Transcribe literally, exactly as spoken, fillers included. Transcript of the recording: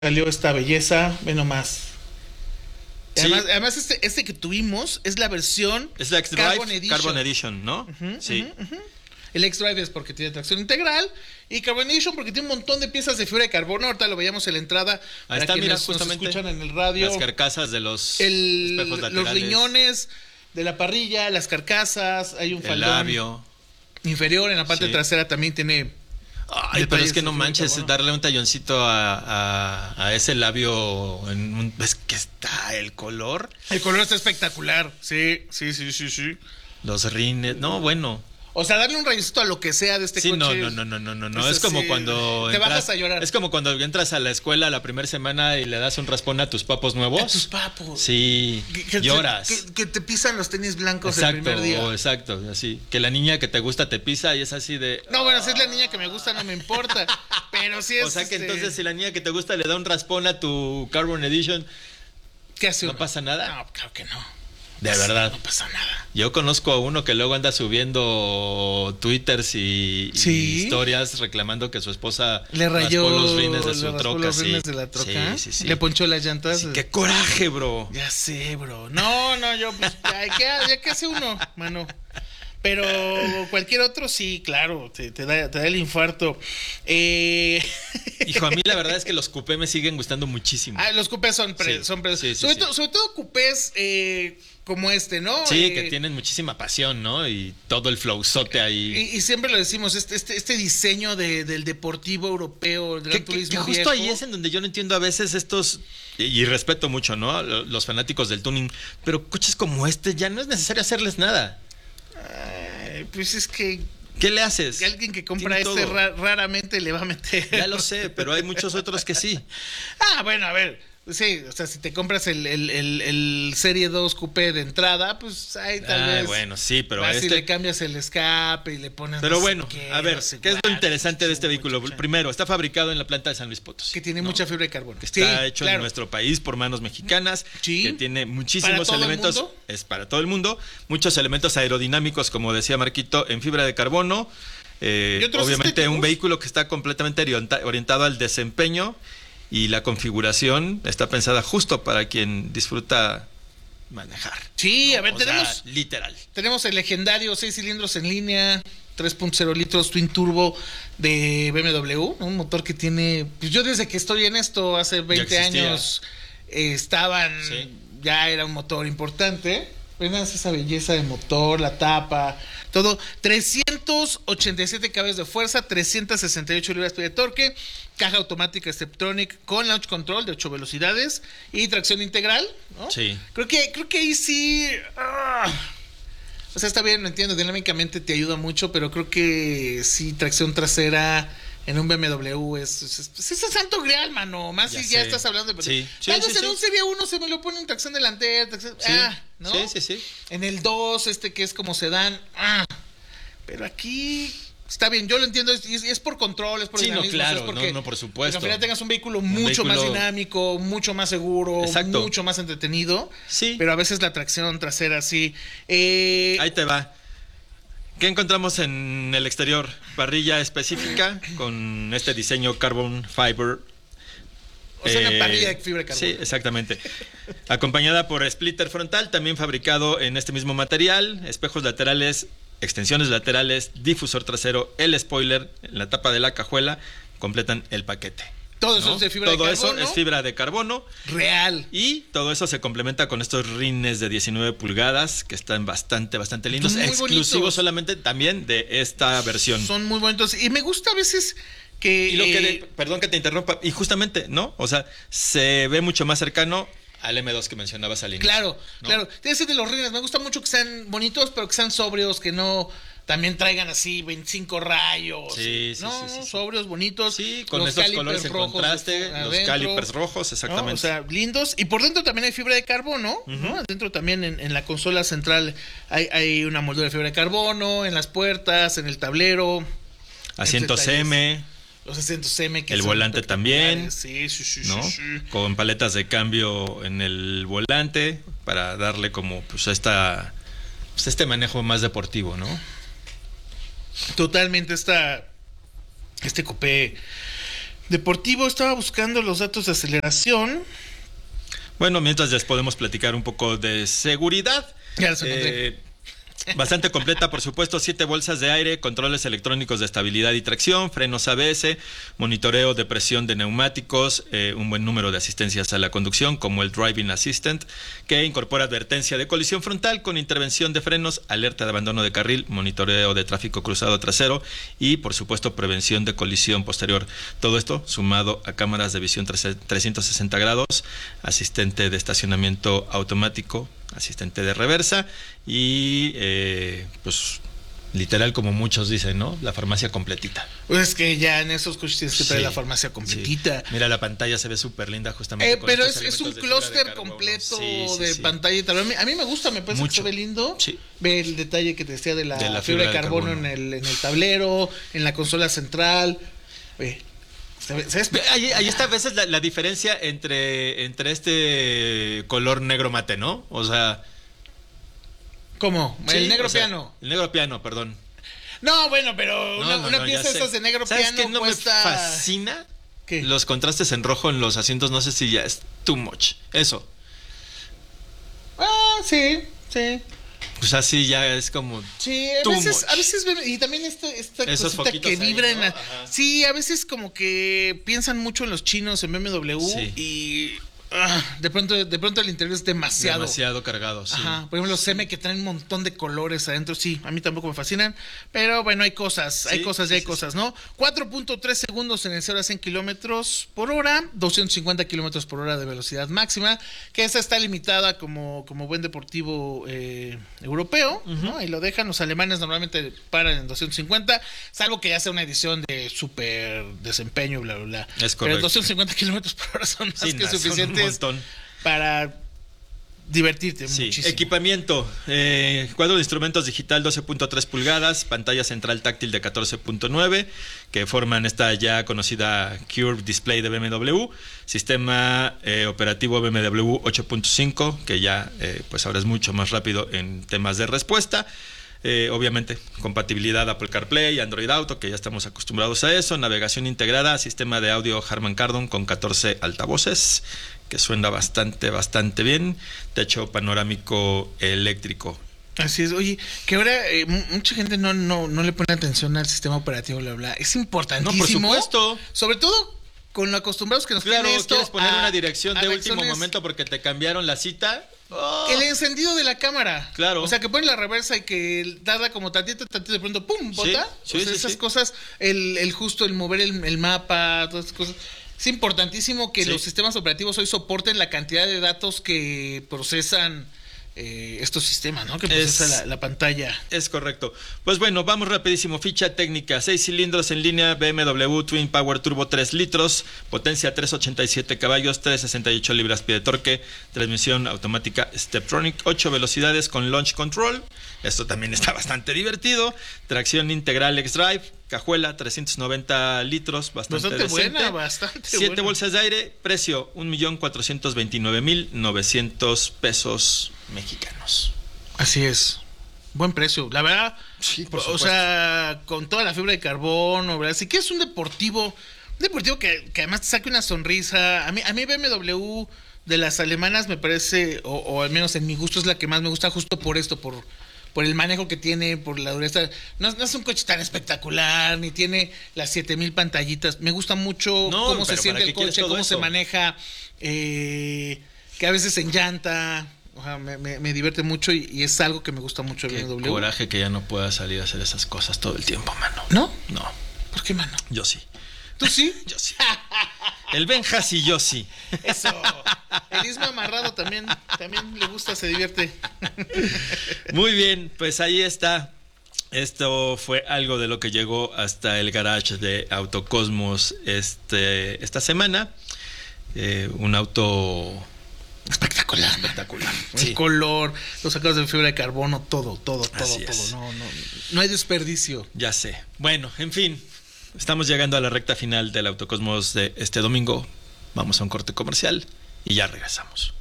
Salió esta belleza, ve nomás. Sí. Además, además este, este que tuvimos es la versión es la X-Drive Carbon Edition. Carbon Edition, ¿no? Uh-huh, sí. Uh-huh, uh-huh. El X-Drive es porque tiene tracción integral y Carbon Edition porque tiene un montón de piezas de fibra de carbono. Ahorita lo veíamos en la entrada. Ahí para está, mira, nos, justamente nos escuchan en el radio. Las carcasas de los el, espejos laterales. Los riñones de la parrilla, las carcasas, hay un el faldón labio inferior. En la parte sí. trasera también tiene... Ay, pero es que no manches, darle un talloncito a, a, a ese labio en un, es que está el color. El color está espectacular. Sí, sí, sí, sí, sí. Los rines, no, bueno. O sea, darle un rayoncito a lo que sea de este sí, coche. No, no, no, no, no, no, no. Es, es como así, cuando te entras, bajas a llorar. Es como cuando entras a la escuela la primera semana y le das un raspón a tus papos nuevos. A tus papos. Sí, que, que lloras. Te, que, que te pisan los tenis blancos exacto, el primer día. Oh, exacto, así. Que la niña que te gusta te pisa y es así de... No, bueno, si es la niña que me gusta no me importa. Pero sí es... O sea que este... entonces si la niña que te gusta le da un raspón a tu Carbon Edition... ¿Qué hace ¿No uno? pasa nada? No, claro que no. De verdad. No pasa nada. Yo conozco a uno que luego anda subiendo twitters y, ¿Sí? y historias reclamando que su esposa le rayó raspó los rines de su le troca. los rines sí. de la troca. Sí, sí, sí. Le ponchó las llantas. Sí, qué coraje, bro. Ya sé, bro. No, no, yo pues ya, ya, ya que hace uno, mano. Pero cualquier otro sí, claro, te, te, da, te da el infarto. Eh... Hijo, a mí la verdad es que los coupés me siguen gustando muchísimo. Ah, los coupés son pre, sí, son pre sí, sí, sobre, sí. To, sobre todo coupés eh, como este, ¿no? Sí, eh, que tienen muchísima pasión, ¿no? Y todo el flowzote ahí. Y, y siempre lo decimos, este, este, este diseño de, del deportivo europeo, el gran que, turismo que, que justo viejo. ahí es en donde yo no entiendo a veces estos, y, y respeto mucho, ¿no? Los fanáticos del tuning, pero coches como este ya no es necesario hacerles nada. Ay, pues es que... ¿Qué le haces? Que alguien que compra este ra raramente le va a meter. Ya lo sé, pero hay muchos otros que sí. Ah, bueno, a ver. Sí, o sea, si te compras el, el, el, el Serie dos Coupé de entrada, pues ahí tal ah, vez. bueno, sí, pero así este... le cambias el escape y le pones. Pero no bueno, sé qué, a ver, no sé ¿qué es lo cuál, interesante de este vehículo? muchacha. Primero, está fabricado en la planta de San Luis Potosí. Que tiene ¿no? mucha fibra de carbono. Que está sí, hecho claro. en nuestro país por manos mexicanas. Sí. Que tiene muchísimos ¿Para todo el elementos. mundo? Es para todo el mundo. Muchos elementos aerodinámicos, como decía Marquito, en fibra de carbono. Eh, obviamente estéticos? un vehículo que está completamente orientado al desempeño y la configuración está pensada justo para quien disfruta manejar. Sí, ¿no? a ver, o tenemos sea, literal. tenemos el legendario seis cilindros en línea, tres punto cero litros twin turbo de B M W, un motor que tiene, pues yo desde que estoy en esto hace veinte años eh, estaban, sí. ya era un motor importante. Ven esa belleza de motor, la tapa, todo. trescientos ochenta y siete caballos de fuerza, trescientas sesenta y ocho libras-pie de torque, caja automática Steptronic con launch control de ocho velocidades y tracción integral, ¿no? Sí. Creo que, creo que ahí sí. Ah, o sea, está bien, lo entiendo, dinámicamente te ayuda mucho, pero creo que sí, tracción trasera en un B M W es, es, es, es el santo grial, mano. Más Ya si ya sé. estás hablando de... Sí. Tal Sí, vez sí, en sí. un Serie uno se me lo pone en tracción delantera, tracción... Sí. Ah, ¿no? Sí, sí, sí. En el dos, este que es como sedán, ah. Pero aquí... Está bien, yo lo entiendo, es, es por control, es por Sí, no, dinamismo, claro, es porque, no, no, por supuesto. porque al final tengas un vehículo Un mucho vehículo... más dinámico, mucho más seguro, Exacto. mucho más entretenido. Sí. Pero a veces la tracción trasera sí. Eh, Ahí te va. ¿Qué encontramos en el exterior? Parrilla específica con este diseño Carbon Fiber. O sea, una Eh, parrilla de fibra de carbono. Sí, exactamente. Acompañada por splitter frontal, también fabricado en este mismo material, espejos laterales, extensiones laterales, difusor trasero, el spoiler, la tapa de la cajuela, completan el paquete. Todo eso ¿no? es de fibra Todo de eso carbono. es fibra de carbono. Real. Y todo eso se complementa con estos rines de diecinueve pulgadas que están bastante, bastante lindos. Muy Exclusivos bonitos. solamente también de esta versión. Son muy bonitos. Y me gusta a veces que... Y lo que, eh, de- perdón que te interrumpa, y justamente, ¿no? O sea, se ve mucho más cercano al M dos que mencionabas al inicio. Claro, ¿no? claro. Tiene que ser de los rines. Me gusta mucho que sean bonitos, pero que sean sobrios, que no también traigan así veinticinco rayos. Sí, sí, no, sí, sí, sí. sobrios, bonitos. Sí, con los estos calipers colores en rojos contraste, los adentro, calipers rojos, exactamente. ¿no? O sea, lindos. Y por dentro también hay fibra de carbono, Ujú. ¿no? Adentro también en, en la consola central hay, hay una moldura de fibra de carbono, en las puertas, en el tablero. Asientos detalles. M, Los asientos M. Que el son volante también, espectaculares. Sí, sí, sí, ¿no? sí, sí. Con paletas de cambio en el volante para darle como pues esta pues, este manejo más deportivo, ¿no? Totalmente esta, este coupé Deportivo, estaba buscando los datos de aceleración. Bueno, mientras les podemos platicar un poco de seguridad. Ya los encontré. Eh, Bastante completa, por supuesto, siete bolsas de aire, controles electrónicos de estabilidad y tracción, frenos A B S, monitoreo de presión de neumáticos, eh, un buen número de asistencias a la conducción, como el Driving Assistant, que incorpora advertencia de colisión frontal con intervención de frenos, alerta de abandono de carril, monitoreo de tráfico cruzado trasero y, por supuesto, prevención de colisión posterior. Todo esto sumado a cámaras de visión trescientos sesenta grados, asistente de estacionamiento automático, asistente de reversa y eh, pues literal, como muchos dicen, ¿no? La farmacia completita. Pues es que ya en esos coches tienes que traer Sí, la farmacia completita. Sí. Mira, la pantalla se ve súper linda justamente. Eh, con pero es, estos es un elementos de fibra de clúster carbono. completo Sí, sí, de sí. pantalla y tal. A mí, a mí me gusta, me parece Mucho. que se ve lindo. Sí. Ve el detalle que te decía de la, De la fibra, fibra de de carbono, carbono. En, el, en el tablero, en la consola central. Ve, se ve, se ve espe- Ahí, ahí está a veces la, la diferencia entre, entre este color negro mate, ¿no? O sea... ¿Cómo? El sí, negro o sea, piano. El negro piano, perdón. No, bueno, pero No, una, no, una no, pieza ya de sé. esas de negro ¿Sabes piano qué no cuesta... me fascina? ¿Qué? Los contrastes en rojo en los asientos, no sé si ya es too much. Eso. Ah, sí, sí. Pues así ya es como... Sí, a Too veces, much. a veces ven- y también esta, esta Esos cosita foquitos que ahí, vibra en ¿no? la- Ajá. sí, a veces como que piensan mucho en los chinos en B M W Sí. y ah, de pronto, de pronto el interior es demasiado. Demasiado cargado, sí. Ajá, por ejemplo los M que traen un montón de colores adentro, sí, a mí tampoco me fascinan, pero bueno, hay cosas, hay Sí, cosas y sí, hay sí, cosas, ¿no? cuatro punto tres segundos en el cero a cien kilómetros por hora, doscientos cincuenta kilómetros por hora de velocidad máxima, que esa está limitada como, como buen deportivo eh, europeo, ¿no? Ahí lo dejan, los alemanes normalmente paran en doscientos cincuenta, salvo que ya sea una edición de súper desempeño, bla, bla, bla. Es Pero correcto. doscientos cincuenta kilómetros por hora son más Sí, que nah, son un suficientes montón. para divertirte Sí, muchísimo. equipamiento, eh, cuadro de instrumentos digital doce punto tres pulgadas, pantalla central táctil de catorce punto nueve, que forman esta ya conocida Curve Display de B M W, sistema eh, operativo B M W ocho punto cinco, que ya eh, pues ahora es mucho más rápido en temas de respuesta. Eh, obviamente, compatibilidad Apple CarPlay, Android Auto, que ya estamos acostumbrados a eso, navegación integrada, sistema de audio Harman Kardon con catorce altavoces, que suena bastante, bastante bien, techo panorámico eléctrico. Así es, oye, que ahora eh, mu- mucha gente no, no, no le pone atención al sistema operativo, bla, bla. Es importantísimo. No, por supuesto. Sobre todo con lo acostumbrados que nos Claro, tiene esto quieres poner a- una dirección a de último reacciones- momento porque te cambiaron la cita. ¡Oh! El encendido de la cámara. Claro. O sea, que pone la reversa y que tarda como tantito, tantito, de pronto, ¡pum! Bota. Sí, O sí, sea, sí, esas sí. cosas, el, el justo, el mover el, el mapa, todas esas cosas. Es importantísimo que Sí. los sistemas operativos hoy soporten la cantidad de datos que procesan eh, estos sistemas, ¿no? Que procesa Es- la, la pantalla. Es correcto. Pues bueno, vamos rapidísimo. Ficha técnica. seis cilindros en línea, B M W Twin Power Turbo tres litros, potencia trescientos ochenta y siete caballos, trescientos sesenta y ocho libras-pie de torque, transmisión automática Steptronic, ocho velocidades con launch control. Esto también está bastante divertido. Tracción integral X-Drive, cajuela trescientos noventa litros, bastante, Bastante decente. buena, bastante Siete buena. bolsas de aire, precio un millón cuatrocientos veintinueve mil novecientos pesos mexicanos. Así es. Buen precio. La verdad, Sí, por o supuesto. sea, con toda la fibra de carbono, ¿verdad? Sí que es un deportivo, un deportivo que, que además te saque una sonrisa. A mí, a mí B M W de las alemanas me parece, o, o al menos en mi gusto es la que más me gusta justo por esto, por, por el manejo que tiene, por la dureza. No, no es un coche tan espectacular, ni tiene las siete mil pantallitas. Me gusta mucho No, cómo se pero siente ¿para el qué quieres coche, todo cómo se eso? maneja, eh, que a veces en llanta. O sea, me, me, me divierte mucho y, y es algo que me gusta mucho de Qué B M W. coraje que ya no pueda salir a hacer esas cosas todo el tiempo, mano. ¿No? No, ¿Por qué, mano? yo sí. ¿Tú sí? Yo sí. El Benjas y yo sí. Eso. El Isma amarrado también, también le gusta, se divierte. Muy bien, pues ahí está. Esto fue algo de lo que llegó hasta el garage de Autocosmos este, esta semana. Eh, un auto Espectacular. espectacular. El Sí. color, los sacados de fibra de carbono, todo, todo, todo, Así todo. es. No, no, no hay desperdicio. Ya sé. Bueno, en fin, estamos llegando a la recta final del Autocosmos de este domingo. Vamos a un corte comercial y ya regresamos.